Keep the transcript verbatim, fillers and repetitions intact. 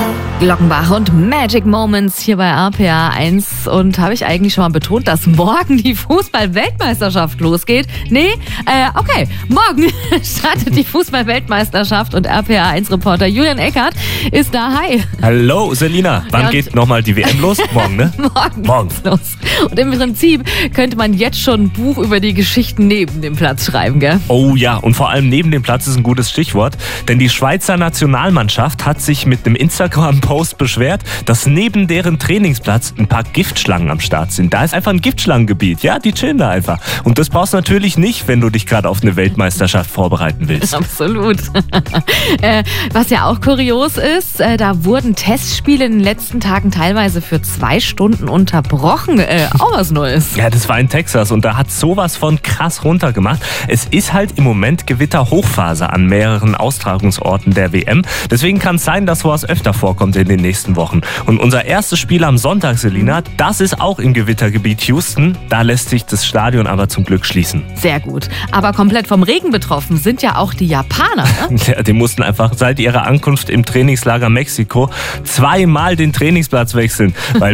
Glockenbach und Magic Moments hier bei R P R eins. Und habe ich eigentlich schon mal betont, dass morgen die Fußball-Weltmeisterschaft losgeht? Nee? Äh, okay. Morgen startet die Fußball-Weltmeisterschaft und R P R eins-Reporter Julian Eckert ist da. Hi. Hallo, Selina. Wann Ja, geht nochmal die W M los? Morgen, ne? Morgen, Morgen. geht's los. Und im Prinzip könnte man jetzt schon ein Buch über die Geschichten neben dem Platz schreiben, gell? Oh ja, und vor allem neben dem Platz ist ein gutes Stichwort, denn die Schweizer Nationalmannschaft hat sich mit einem Instagram-Post beschwert, dass neben deren Trainingsplatz ein paar Giftschlangen am Start sind. Da ist einfach ein Giftschlangengebiet, ja, die chillen da einfach. Und das brauchst du natürlich nicht, wenn du dich gerade auf eine Weltmeisterschaft vorbereiten willst. Absolut. äh, was ja auch kurios ist, äh, da wurden Testspiele in den letzten Tagen teilweise für zwei Stunden unterbrochen. Äh, auch was Neues. Ja, das war in Texas und da hat sowas von krass runtergemacht. Es ist halt im Moment Gewitterhochphase an mehreren Austragungsorten der W M. Deswegen kann es sein, dass sowas öfter vorkommt in den nächsten Wochen. Und unser erstes Spiel am Sonntag, Selina, das ist auch im Gewittergebiet Houston. Da lässt sich das Stadion aber zum Glück schließen. Sehr gut. Aber komplett vom Regen betroffen sind ja auch die Japaner. Ne? Ja, die mussten einfach seit ihrer Ankunft im Trainingslager Mexiko zweimal den Trainingsplatz wechseln, weil